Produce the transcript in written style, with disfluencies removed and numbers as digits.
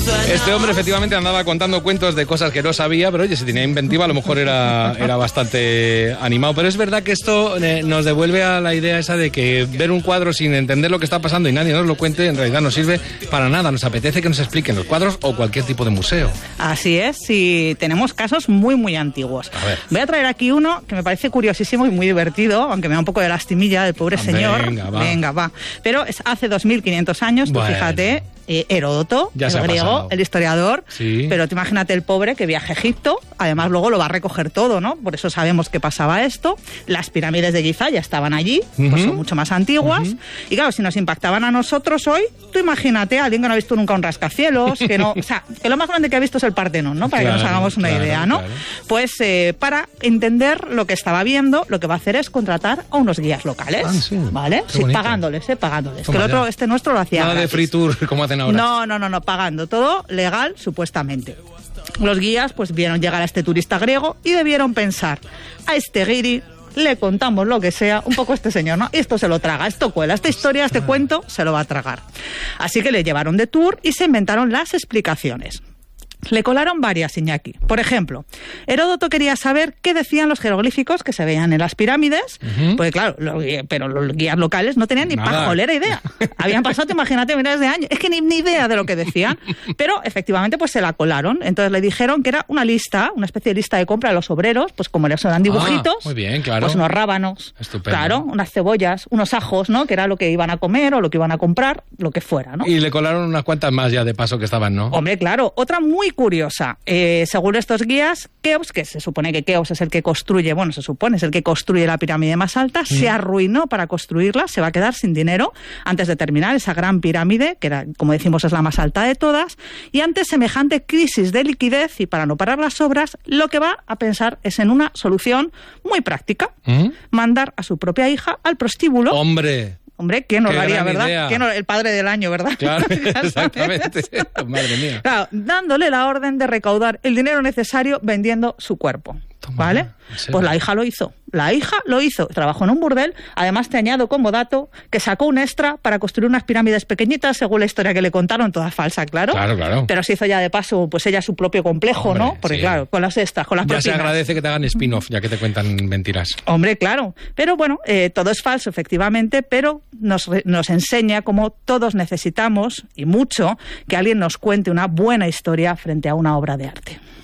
Este hombre efectivamente andaba contando cuentos de cosas que no sabía, pero oye, si tenía inventiva a lo mejor era bastante animado. Pero es verdad que esto nos devuelve a la idea esa de que ver un cuadro sin entender lo que está pasando y nadie nos lo cuente, en realidad no sirve para nada. Nos apetece que nos expliquen los cuadros o cualquier tipo de museo. Así es, y tenemos casos muy, muy antiguos. Voy a traer aquí uno que me parece curiosísimo y muy divertido, aunque me da un poco de lastimilla del pobre señor. Venga, va. Pero es hace 2500 años, tú fíjate... Heródoto, el griego, el historiador, sí. Pero tú imagínate el pobre que viaja a Egipto, además luego lo va a recoger todo, ¿no? Por eso sabemos que pasaba esto. Las pirámides de Giza ya estaban allí, pues son mucho más antiguas, y claro, si nos impactaban a nosotros hoy, tú imagínate a alguien que no ha visto nunca un rascacielos, que no, o sea, que lo más grande que ha visto es el Partenón, ¿no? Para que nos hagamos una idea, ¿no? Claro. Pues para entender lo que estaba viendo, lo que va a hacer es contratar a unos guías locales, ¿vale? Sí, pagándoles. Que el otro, este nuestro lo hacía nada gratis. De free tour, como hacen ahora. No, pagando, todo legal, supuestamente. Los guías pues vieron llegar a este turista griego y debieron pensar, a este guiri le contamos lo que sea, un poco este señor, ¿no? Esto se lo traga, esto cuela, esta historia, este cuento se lo va a tragar. Así que le llevaron de tour y se inventaron las explicaciones. Le colaron varias, Iñaki. Por ejemplo, Heródoto quería saber qué decían los jeroglíficos que se veían en las pirámides, porque claro, pero los guías locales no tenían ni pajolera idea. Habían pasado, imagínate, miles de años. Es que ni idea de lo que decían. Pero efectivamente pues se la colaron. Entonces le dijeron que era una lista, una especie de lista de compra de los obreros, pues como les dan dibujitos, muy bien, claro. Pues unos rábanos, claro, unas cebollas, unos ajos, ¿no? Que era lo que iban a comer o lo que iban a comprar, lo que fuera, ¿no? Y le colaron unas cuantas más ya de paso que estaban, ¿no? Hombre, claro. Otra muy curiosa. Según estos guías, Keops, que se supone que Keops es el que construye, bueno, se supone es el que construye la pirámide más alta, se arruinó para construirla, se va a quedar sin dinero antes de terminar esa gran pirámide, que era, como decimos, es la más alta de todas, y ante semejante crisis de liquidez y para no parar las obras, lo que va a pensar es en una solución muy práctica, mandar a su propia hija al prostíbulo. Hombre, ¿quién nos lo haría, verdad? ¿Quién el padre del año, verdad? Claro, exactamente. Madre mía. Claro, dándole la orden de recaudar el dinero necesario vendiendo su cuerpo. ¿Vale? Pues la hija lo hizo. Trabajó en un burdel. Además, te añado como dato que sacó un extra para construir unas pirámides pequeñitas, según la historia que le contaron, toda falsa, claro. Claro. Pero se hizo ya de paso, pues ella su propio complejo, hombre, ¿no? Porque claro, con las extras, con las propinas. Ya se agradece que te hagan spin-off, ya que te cuentan mentiras. Hombre, claro. Pero bueno, todo es falso, efectivamente, pero nos enseña cómo todos necesitamos, y mucho, que alguien nos cuente una buena historia frente a una obra de arte.